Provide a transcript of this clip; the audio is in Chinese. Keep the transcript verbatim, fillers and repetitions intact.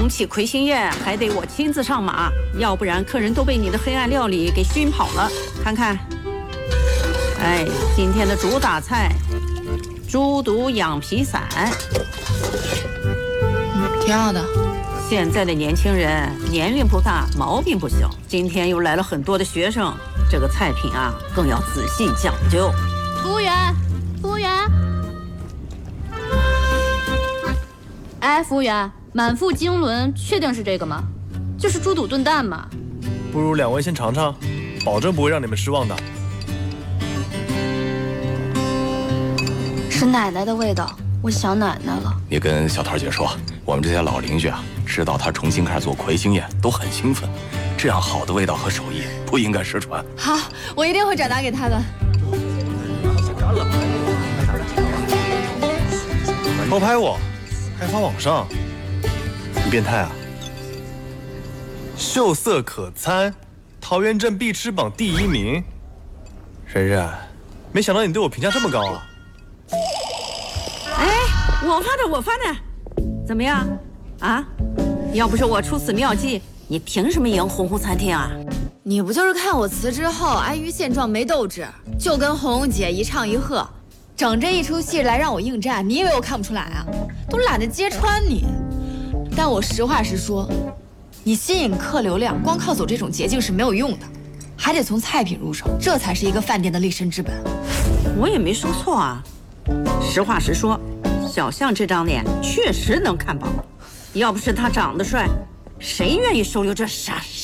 整起魁星宴还得我亲自上马，要不然客人都被你的黑暗料理给熏跑了。看看，哎，今天的主打菜，猪肚羊皮散， 嗯，挺好的。 现在的年轻人年龄不大，毛病不小。今天又来了很多的学生，这个菜品啊更要仔细讲究。 服务员，服务员，哎，服务员。 满腹经纶，确定是这个吗？就是猪肚炖蛋嘛。 不如两位先尝尝，保证不会让你们失望的。 是奶奶的味道，我想奶奶了。 你跟小桃姐说，我们这些老邻居啊，知道她重新开始做魁星宴，都很兴奋。这样好的味道和手艺不应该失传。 好，我一定会转达给她的。 偷拍我，还发网上。 你变态啊！秀色可餐，桃源镇必吃榜第一名。冉冉，没想到你对我评价这么高啊！ 哎，我发的，我发的，怎么样？啊？要不是我出此妙计，你凭什么赢红红餐厅啊？ 你不就是看我辞职后安于现状没斗志，就跟红红姐一唱一和，整这一出戏来让我应战？你以为我看不出来啊？都懒得揭穿你。 但我实话实说，你吸引客流量，光靠走这种捷径是没有用的，还得从菜品入手，这才是一个饭店的立身之本。 我也没说错啊，实话实说，小象这张脸确实能看饱，要不是他长得帅，谁愿意收留这傻傻？